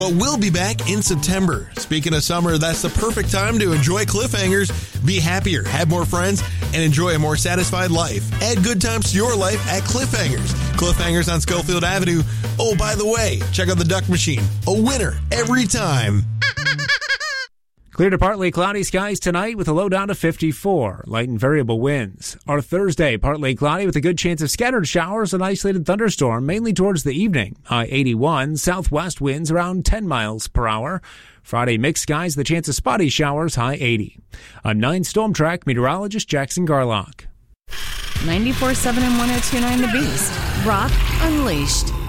But we'll be back in September. Speaking of summer, that's the perfect time to enjoy Cliffhangers, be happier, have more friends, and enjoy a more satisfied life. Add good times to your life at Cliffhangers. Cliffhangers on Schofield Avenue. Oh, by the way, check out the Duck Machine. A winner every time. Clear to partly cloudy skies tonight with a low down to 54. Light and variable winds. Our Thursday, partly cloudy with a good chance of scattered showers and isolated thunderstorm, mainly towards the evening. High 81. Southwest winds around 10 miles per hour. Friday, mixed skies, the chance of spotty showers, high 80. I'm 9 Storm Track meteorologist Jackson Garlock. 94.7 and 102.9 The Beast. Rock Unleashed.